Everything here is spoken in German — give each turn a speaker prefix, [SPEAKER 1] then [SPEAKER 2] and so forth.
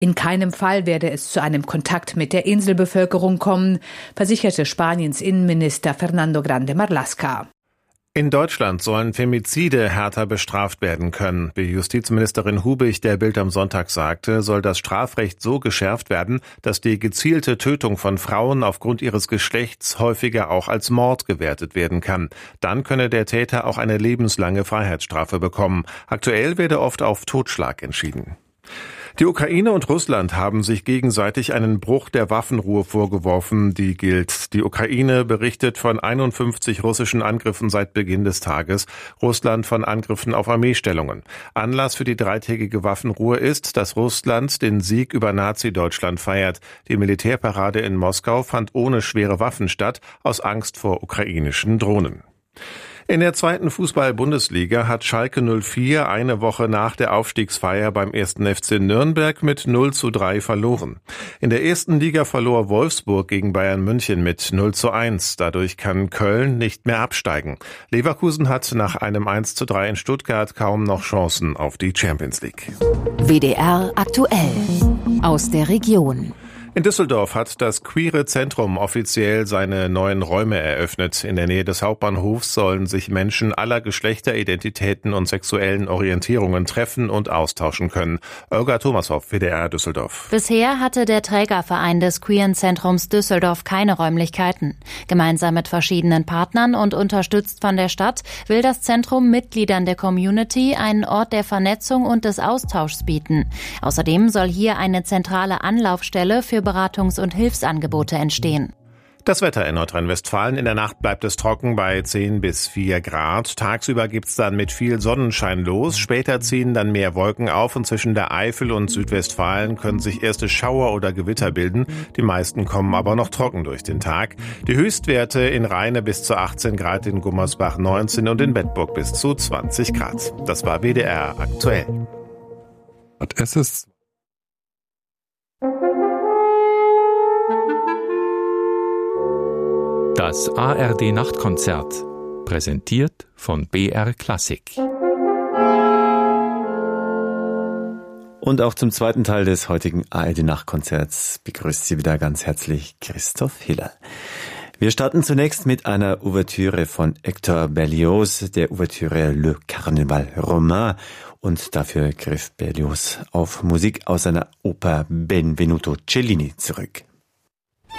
[SPEAKER 1] In keinem Fall werde es zu einem Kontakt mit der Inselbevölkerung kommen, versicherte Spaniens Innenminister Fernando Grande Marlaska.
[SPEAKER 2] In Deutschland sollen Femizide härter bestraft werden können. Wie Justizministerin Hubig der Bild am Sonntag sagte, soll das Strafrecht so geschärft werden, dass die gezielte Tötung von Frauen aufgrund ihres Geschlechts häufiger auch als Mord gewertet werden kann. Dann könne der Täter auch eine lebenslange Freiheitsstrafe bekommen. Aktuell werde oft auf Totschlag entschieden. Die Ukraine und Russland haben sich gegenseitig einen Bruch der Waffenruhe vorgeworfen, die gilt. Die Ukraine berichtet von 51 russischen Angriffen seit Beginn des Tages, Russland von Angriffen auf Armeestellungen. Anlass für die dreitägige Waffenruhe ist, dass Russland den Sieg über Nazi-Deutschland feiert. Die Militärparade in Moskau fand ohne schwere Waffen statt, aus Angst vor ukrainischen Drohnen. In der zweiten Fußball-Bundesliga hat Schalke 04 eine Woche nach der Aufstiegsfeier beim 1. FC Nürnberg mit 0:3 verloren. In der ersten Liga verlor Wolfsburg gegen Bayern München mit 0:1. Dadurch kann Köln nicht mehr absteigen. Leverkusen hat nach einem 1:3 in Stuttgart kaum noch Chancen auf die Champions League.
[SPEAKER 3] WDR aktuell aus der Region.
[SPEAKER 2] In Düsseldorf hat das Queere Zentrum offiziell seine neuen Räume eröffnet. In der Nähe des Hauptbahnhofs sollen sich Menschen aller Geschlechter, Identitäten und sexuellen Orientierungen treffen und austauschen können. Olga Thomashoff, WDR Düsseldorf.
[SPEAKER 4] Bisher hatte der Trägerverein des Queeren Zentrums Düsseldorf keine Räumlichkeiten. Gemeinsam mit verschiedenen Partnern und unterstützt von der Stadt will das Zentrum Mitgliedern der Community einen Ort der Vernetzung und des Austauschs bieten. Außerdem soll hier eine zentrale Anlaufstelle für Beratungs- und Hilfsangebote entstehen.
[SPEAKER 2] Das Wetter in Nordrhein-Westfalen. In der Nacht bleibt es trocken bei 10 bis 4 Grad. Tagsüber gibt's dann mit viel Sonnenschein los. Später ziehen dann mehr Wolken auf und zwischen der Eifel und Südwestfalen können sich erste Schauer oder Gewitter bilden. Die meisten kommen aber noch trocken durch den Tag. Die Höchstwerte in Rheine bis zu 18 Grad, in Gummersbach 19 und in Bedburg bis zu 20 Grad. Das war WDR aktuell.
[SPEAKER 5] Es ist das ARD Nachtkonzert, präsentiert von BR Klassik.
[SPEAKER 6] Und auch zum zweiten Teil des heutigen ARD Nachtkonzerts begrüßt Sie wieder ganz herzlich Christoph Hiller. Wir starten zunächst mit einer Ouvertüre von Hector Berlioz, der Ouvertüre Le Carnaval Romain. Und dafür griff Berlioz auf Musik aus seiner Oper Benvenuto Cellini zurück.